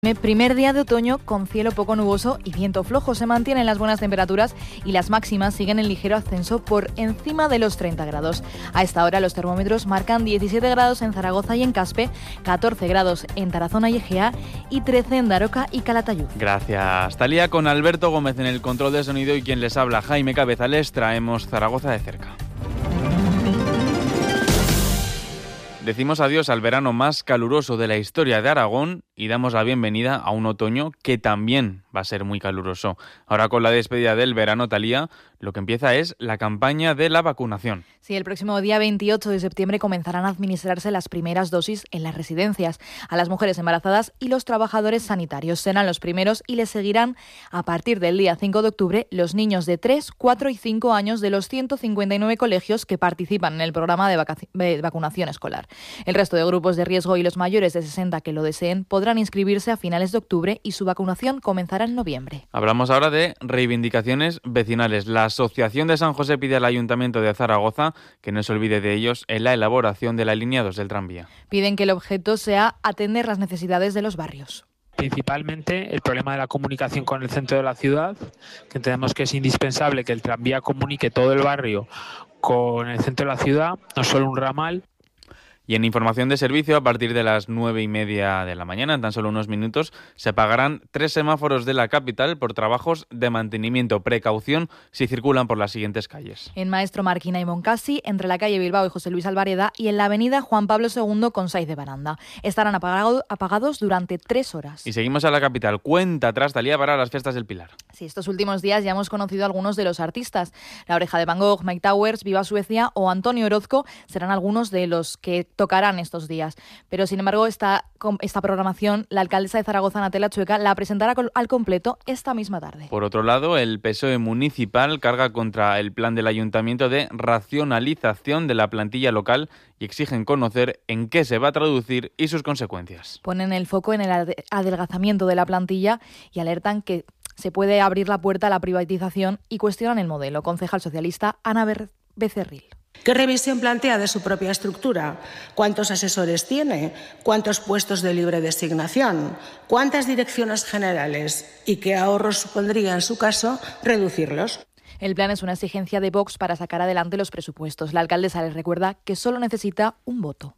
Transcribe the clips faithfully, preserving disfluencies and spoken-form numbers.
Primer día de otoño con cielo poco nuboso y viento flojo. Se mantienen las buenas temperaturas y las máximas siguen en ligero ascenso por encima de los treinta grados. A esta hora los termómetros marcan diecisiete grados en Zaragoza y en Caspe, catorce grados en Tarazona y Egea y trece en Daroca y Calatayud. Gracias, Talía. Con Alberto Gómez en el control de sonido y quien les habla, Jaime Cabezales, traemos Zaragoza de cerca. Decimos adiós al verano más caluroso de la historia de Aragón y damos la bienvenida a un otoño que también va a ser muy caluroso. Ahora, con la despedida del verano, Talía, lo que empieza es la campaña de la vacunación. Sí, el próximo día veintiocho de septiembre comenzarán a administrarse las primeras dosis en las residencias a las mujeres embarazadas y los trabajadores sanitarios. Serán los primeros y les seguirán a partir del día cinco de octubre los niños de tres, cuatro y cinco años de los ciento cincuenta y nueve colegios que participan en el programa de, vac- de vacunación escolar. El resto de grupos de riesgo y los mayores de sesenta que lo deseen podrán inscribirse a finales de octubre y su vacunación comenzará en noviembre. Hablamos ahora de reivindicaciones vecinales. La Asociación de San José pide al Ayuntamiento de Zaragoza que no se olvide de ellos en la elaboración de la línea dos del tranvía. Piden que el objeto sea atender las necesidades de los barrios. Principalmente el problema de la comunicación con el centro de la ciudad, que entendemos que es indispensable que el tranvía comunique todo el barrio con el centro de la ciudad, no solo un ramal. Y en información de servicio, a partir de las nueve y media de la mañana, en tan solo unos minutos, se apagarán tres semáforos de la capital por trabajos de mantenimiento. Precaución si circulan por las siguientes calles. En Maestro Marquina y Moncasi, entre la calle Bilbao y José Luis Albareda, y en la avenida Juan Pablo segundo con Saiz de Baranda. Estarán apagado, apagados durante tres horas. Y seguimos a la capital. Cuenta atrás, Talía, para las fiestas del Pilar. Sí, estos últimos días ya hemos conocido a algunos de los artistas. La Oreja de Van Gogh, Mike Towers, Viva Suecia o Antonio Orozco serán algunos de los que tocarán estos días. Pero, sin embargo, esta, esta programación, la alcaldesa de Zaragoza, Natela Chueca, la presentará al completo esta misma tarde. Por otro lado, el P S O E municipal carga contra el plan del ayuntamiento de racionalización de la plantilla local y exigen conocer en qué se va a traducir y sus consecuencias. Ponen el foco en el adelgazamiento de la plantilla y alertan que se puede abrir la puerta a la privatización y cuestionan el modelo. Concejal socialista Ana Becerril. ¿Qué revisión plantea de su propia estructura? ¿Cuántos asesores tiene? ¿Cuántos puestos de libre designación? ¿Cuántas direcciones generales? ¿Y qué ahorros supondría, en su caso, reducirlos? El plan es una exigencia de Vox para sacar adelante los presupuestos. La alcaldesa les recuerda que solo necesita un voto.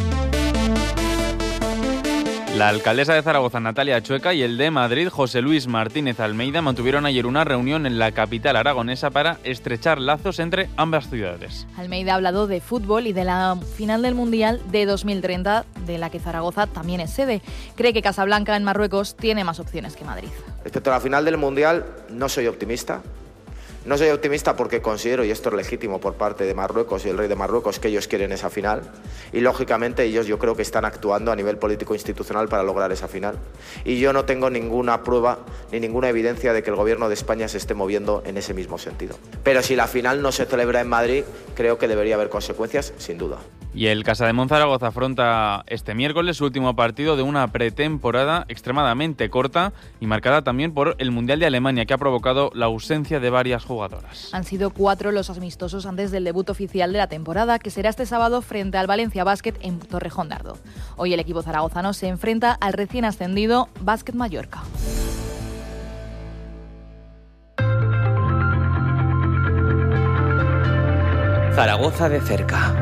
La alcaldesa de Zaragoza, Natalia Chueca, y el de Madrid, José Luis Martínez Almeida, mantuvieron ayer una reunión en la capital aragonesa para estrechar lazos entre ambas ciudades. Almeida ha hablado de fútbol y de la final del Mundial de dos mil treinta, de la que Zaragoza también es sede. Cree que Casablanca, en Marruecos, tiene más opciones que Madrid. Respecto a la final del Mundial, no soy optimista. No soy optimista porque considero, y esto es legítimo por parte de Marruecos y el rey de Marruecos, que ellos quieren esa final. Y lógicamente ellos yo creo que están actuando a nivel político institucional para lograr esa final. Y yo no tengo ninguna prueba ni ninguna evidencia de que el gobierno de España se esté moviendo en ese mismo sentido. Pero si la final no se celebra en Madrid, creo que debería haber consecuencias, sin duda. Y el Casademón Zaragoza afronta este miércoles su último partido de una pretemporada extremadamente corta y marcada también por el Mundial de Alemania, que ha provocado la ausencia de varias jugadoras. Han sido cuatro los amistosos antes del debut oficial de la temporada, que será este sábado frente al Valencia Basket en Torrejón de Ardoz. Hoy el equipo zaragozano se enfrenta al recién ascendido Básquet Mallorca. Zaragoza de cerca.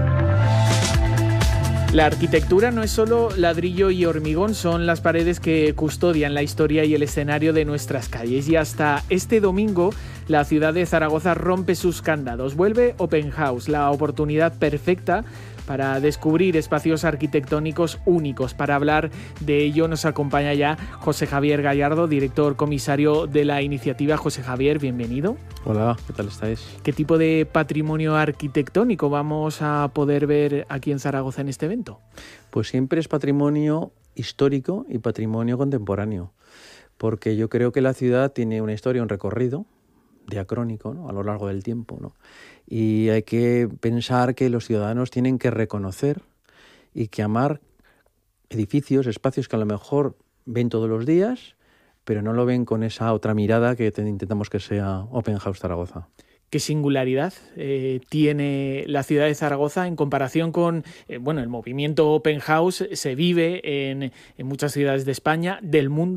La arquitectura no es solo ladrillo y hormigón, son las paredes que custodian la historia y el escenario de nuestras calles. Y hasta este domingo, la ciudad de Zaragoza rompe sus candados. Vuelve Open House, la oportunidad perfecta para descubrir espacios arquitectónicos únicos. Para hablar de ello nos acompaña ya José Javier Gallardo, director comisario de la iniciativa. José Javier, bienvenido. Hola, ¿qué tal estáis? ¿Qué tipo de patrimonio arquitectónico vamos a poder ver aquí en Zaragoza en este evento? Pues siempre es patrimonio histórico y patrimonio contemporáneo, porque yo creo que la ciudad tiene una historia, un recorrido diacrónico, ¿no?, a lo largo del tiempo, ¿no? Y hay que pensar que los ciudadanos tienen que reconocer y que amar edificios, espacios que a lo mejor ven todos los días, pero no lo ven con esa otra mirada que intentamos que sea Open House Zaragoza. ¿Qué singularidad eh, tiene la ciudad de Zaragoza en comparación con, eh, bueno, el movimiento Open House se vive en, en muchas ciudades de España, del mundo?